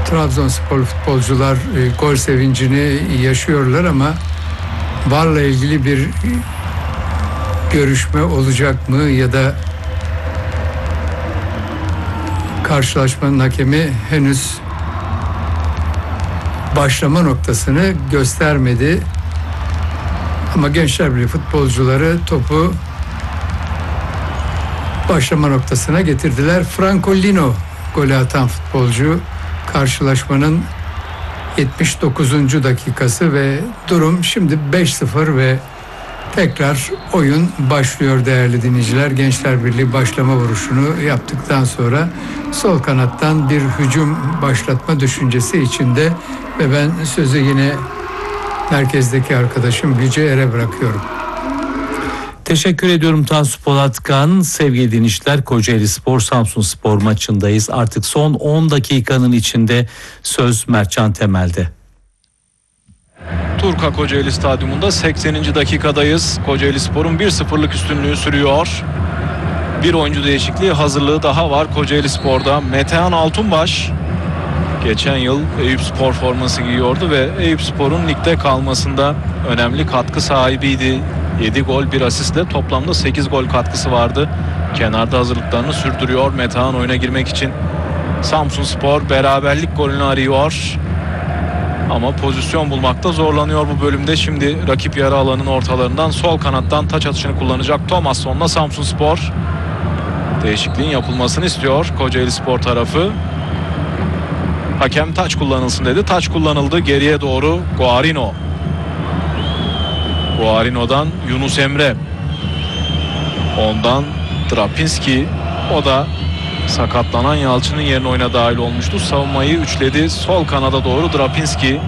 Trabzonspor futbolcular gol sevincini yaşıyorlar ama VAR'la ilgili bir görüşme olacak mı ya da karşılaşmanın hakemi henüz başlama noktasını göstermedi. Ama Gençler Birliği futbolcuları topu başlama noktasına getirdiler. Francolino golü atan futbolcu, karşılaşmanın 79. dakikası ve durum şimdi 5-0 ve tekrar oyun başlıyor değerli dinleyiciler. Gençler Birliği başlama vuruşunu yaptıktan sonra sol kanattan bir hücum başlatma düşüncesi içinde ve ben sözü yine merkezdeki arkadaşım Yüce Er'e bırakıyorum. Teşekkür ediyorum Tansu Polatkan. Sevgili dinleyiciler, Kocaelispor Samsunspor maçındayız. Artık son 10 dakikanın içinde söz Mertcan Temel'de. Turka Kocaeli Stadyumunda 80. dakikadayız. Kocaelispor'un 1-0'lık üstünlüğü sürüyor. Bir oyuncu değişikliği hazırlığı daha var Kocaelispor'da. Metehan Altunbaş geçen yıl Eyüpspor forması giyiyordu ve Eyüpspor'un ligde kalmasında önemli katkı sahibiydi. 7 gol 1 asistle toplamda 8 gol katkısı vardı. Kenarda hazırlıklarını sürdürüyor Metehan oyuna girmek için. Samsunspor beraberlik golünü arıyor. Ama pozisyon bulmakta zorlanıyor bu bölümde. Şimdi rakip yarı alanın ortalarından sol kanattan taç atışını kullanacak Thomasson'la Samsunspor. Değişikliğin yapılmasını istiyor Kocaelispor tarafı. Hakem taç kullanılsın dedi. Taç kullanıldı. Geriye doğru Guarino. Guarino'dan Yunus Emre. Ondan Drapinski. O da sakatlanan Yalçın'ın yerine oyuna dahil olmuştu. Savunmayı üçledi. Sol kanada doğru Drapinski.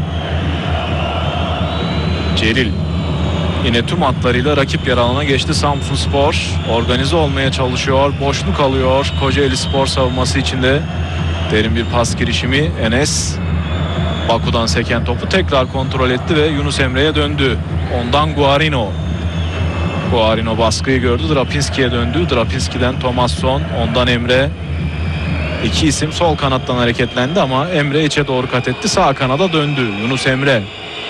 Celil. Yine tüm hatlarıyla rakip yer alana geçti Samsunspor. Organize olmaya çalışıyor. Boşluk alıyor Kocaelispor savunması içinde. Derin bir pas girişimi. Enes Baku'dan seken topu tekrar kontrol etti ve Yunus Emre'ye döndü. Ondan Guarino. Guarino baskıyı gördü. Drapinski'ye döndü. Drapinski'den Thomasson. Ondan Emre. İki isim sol kanattan hareketlendi ama Emre içe doğru kat etti. Sağ kanada döndü. Yunus Emre.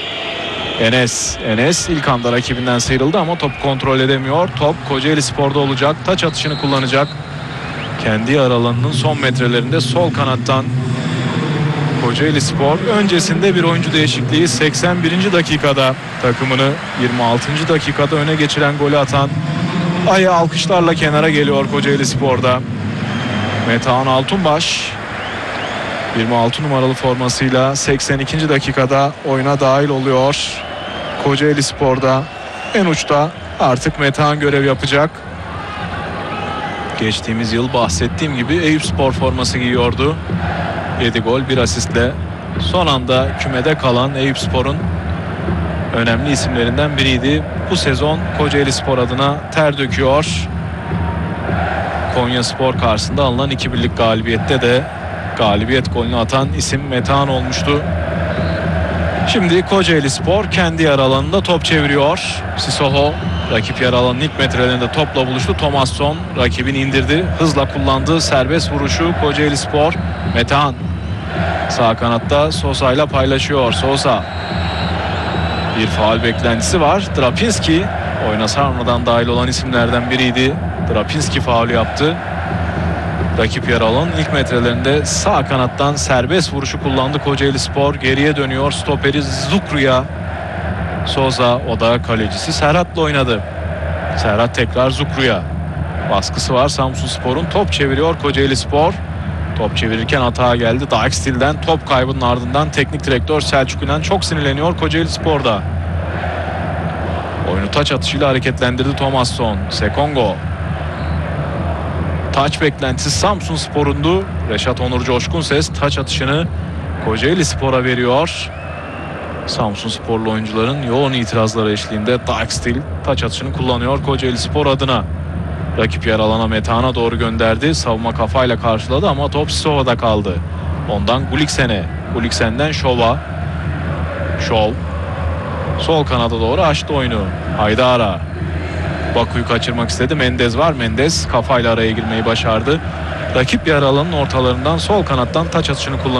Enes ilk anda rakibinden sıyrıldı ama topu kontrol edemiyor. Top Kocaelispor'da olacak. Taç atışını kullanacak. Kendi aralarının son metrelerinde sol kanattan Kocaelispor. Öncesinde bir oyuncu değişikliği 81. dakikada takımını 26. dakikada öne geçiren golü atan Ayı alkışlarla kenara geliyor Kocaelispor'da. Metehan Altunbaş 26 numaralı formasıyla 82. dakikada oyuna dahil oluyor. Kocaelispor'da en uçta artık Metehan görev yapacak. Geçtiğimiz yıl bahsettiğim gibi Eyüpspor forması giyiyordu. 7 gol 1 asistle son anda kümede kalan Eyüpspor'un önemli isimlerinden biriydi. Bu sezon Kocaelispor adına ter döküyor. Konyaspor karşısında alınan 2-1'lik galibiyette de galibiyet golünü atan isim Metehan olmuştu. Şimdi Kocaelispor kendi yarı alanında top çeviriyor. Sissoko rakip yarı alanın ilk metrelerinde topla buluştu. Thomasson rakibini indirdi. Hızla kullandığı serbest vuruşu Kocaelispor. Metehan sağ kanatta Sosa ile paylaşıyor. Sosa. Bir faul beklentisi var. Drapinski oyuna sarmadan dahil olan isimlerden biriydi. Drapinski faulü yaptı. Rakip yarı alanın ilk metrelerinde sağ kanattan serbest vuruşu kullandı Kocaelispor. Geriye dönüyor. Stoperi Zukru'ya. Sosa, o da kalecisi Serhat'la oynadı. Serhat tekrar Zukru'ya. Baskısı var Samsunspor'un. Top çeviriyor Kocaelispor. Top çevirirken hata geldi. Dijksteel'den top kaybının ardından teknik direktör Selçuk İnan çok sinirleniyor Kocaelispor'da. Oyunu taç atışıyla hareketlendirdi Thomasson. Sekongo. Taç beklentisi Samsunspor'undu. Reşat Onur Coşkunses taç atışını Kocaelispor'a veriyor. Samsunsporlu oyuncuların yoğun itirazları eşliğinde Dijksteel taç atışını kullanıyor Kocaelispor adına. Rakip yer alana Metehan'a doğru gönderdi. Savunma kafayla karşıladı ama top Sissoka'da kaldı. Ondan Guliksen'e. Guliksen'den Şov'a. Şov. Sol kanada doğru açtı oyunu. Haydara. Baku'yu kaçırmak istedi. Mendez var. Mendez kafayla araya girmeyi başardı. Rakip yer alanın ortalarından sol kanattan taç atışını kullandı.